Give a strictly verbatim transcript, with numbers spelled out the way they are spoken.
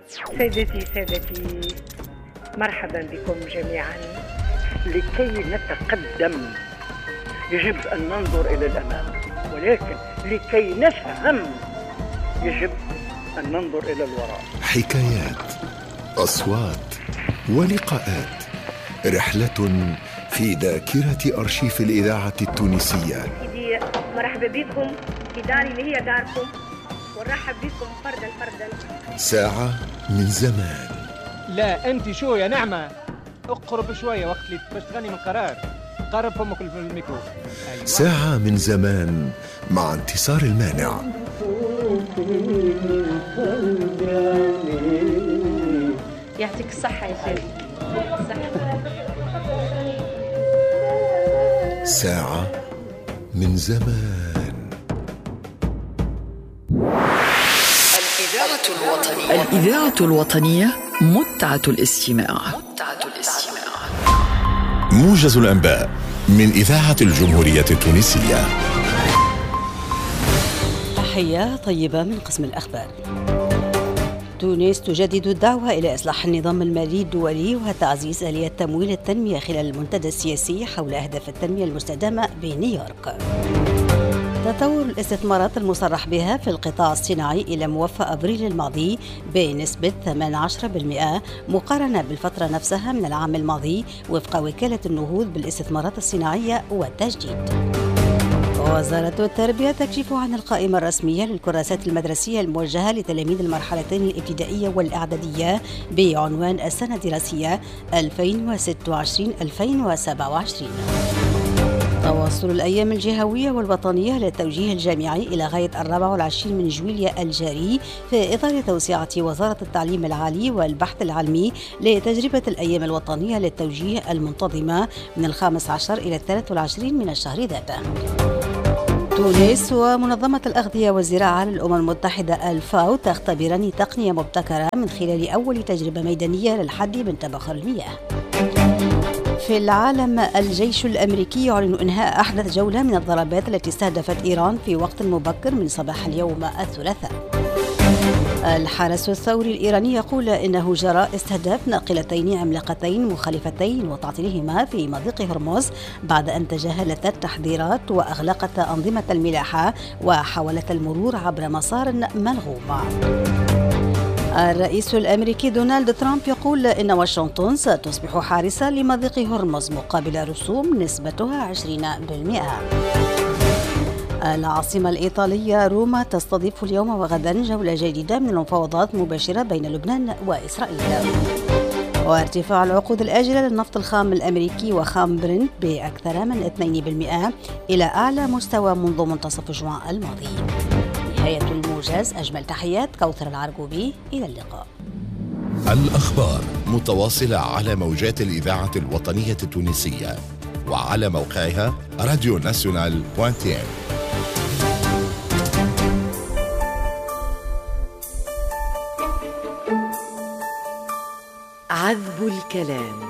سيدتي سادتي، مرحبا بكم جميعا. لكي نتقدم يجب أن ننظر إلى الأمام، ولكن لكي نفهم يجب أن ننظر إلى الوراء. حكايات، أصوات ولقاءات، رحلة في ذاكرة أرشيف الإذاعة التونسية. سيدي مرحبا بكم في داري اللي هي داركم، ونرحب بكم فردا فردا. ساعة من زمان. لا أنت شو يا نعمة، اقرب شوية وقت اللي باش تغني من قرار، قرب فمك في الميكرو. أيوة. ساعة من زمان مع انتصار المانع. يعطيك الصحة يا خالي. ساعة من زمان. الإذاعة الوطنية الإذاعة الوطنية متعة الاستماع. متعة الاستماع. موجز الأنباء من إذاعة الجمهورية التونسية. تحية طيبة من قسم الأخبار. تونس تجدد الدعوة إلى إصلاح النظام المالي الدولي وتعزيز آلية تمويل التنمية خلال المنتدى السياسي حول أهداف التنمية المستدامة بنيويورك. تطور الاستثمارات المصرح بها في القطاع الصناعي إلى موفى أبريل الماضي بنسبة ثمانية عشر بالمئة مقارنة بالفترة نفسها من العام الماضي وفق وكالة النهوض بالاستثمارات الصناعية والتجديد. وزارة التربية تكشف عن القائمة الرسمية للكراسات المدرسية الموجهة لتلاميذ المرحلتين الابتدائية والإعدادية بعنوان السنة الدراسية ألفين وستة وعشرين ألفين وسبعة وعشرين. تواصل الأيام الجهوية والوطنية للتوجيه الجامعي إلى غاية الرابع والعشرين من جويلية الجاري في إطار توسعة وزارة التعليم العالي والبحث العلمي لتجربة الأيام الوطنية للتوجيه المنتظمة من الخامس عشر إلى الثالث والعشرين من الشهر ذاته. تونس ومنظمة الأغذية والزراعة للأمم المتحدة الفاو تختبران تقنية مبتكرة من خلال أول تجربة ميدانية للحد من تبخر المياه. في العالم، الجيش الأمريكي يعلن إنهاء أحدث جولة من الضربات التي استهدفت إيران في وقت مبكر من صباح اليوم الثلاثاء. الحرس الثوري الإيراني يقول إنه جرى استهداف ناقلتين عملاقتين مخالفتين وتعطيلهما في مضيق هرمز بعد أن تجاهلت التحذيرات وأغلقت أنظمة الملاحة وحاولت المرور عبر مسار ملغوم. الرئيس الأمريكي دونالد ترامب يقول إن واشنطن ستصبح حارسة لمضيق هرمز مقابل رسوم نسبتها عشرين بالمئة. العاصمة الإيطالية روما تستضيف اليوم وغدا جولة جديدة من المفاوضات مباشرة بين لبنان وإسرائيل. وارتفاع العقود الآجلة للنفط الخام الأمريكي وخام برنت بأكثر من اثنين بالمئة إلى أعلى مستوى منذ منتصف جوان الماضي. نهاية الموجز. أجمل تحيات كوثر العرقوبي، إلى اللقاء. الأخبار متواصلة على موجات الإذاعة الوطنية التونسية وعلى موقعها راديو ناسيونال دوت تي إم. عذب الكلام.